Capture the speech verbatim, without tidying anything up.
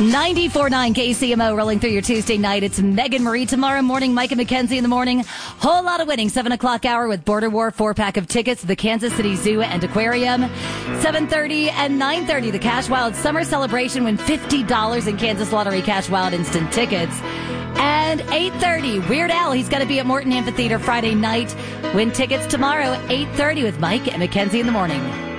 ninety-four point nine K C M O rolling through your Tuesday night. It's Megan Marie tomorrow morning, Mike and Mackenzie in the morning. Whole lot of winning. seven o'clock hour with Border War four-pack of tickets to the Kansas City Zoo and Aquarium. seven thirty and nine thirty, the Cash Wild Summer Celebration. Win fifty dollars in Kansas Lottery Cash Wild Instant Tickets. And eight thirty, Weird Al. He's going to be at Morton Amphitheater Friday night. Win tickets tomorrow, eight thirty with Mike and Mackenzie in the morning.